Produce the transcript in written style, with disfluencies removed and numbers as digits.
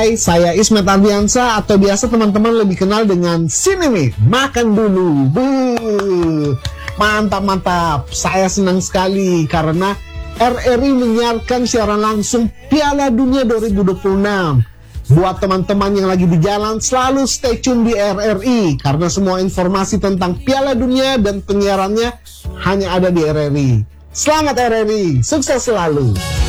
Hai, saya Ismet Ardiansa atau biasa teman-teman lebih kenal dengan Sineme. Makan dulu. Mantap. Saya senang sekali karena RRI menyiarkan siaran langsung Piala Dunia 2026. Buat teman-teman yang lagi di jalan, selalu stay tune di RRI karena semua informasi tentang Piala Dunia dan penyiarannya hanya ada di RRI. Selamat RRI, sukses selalu.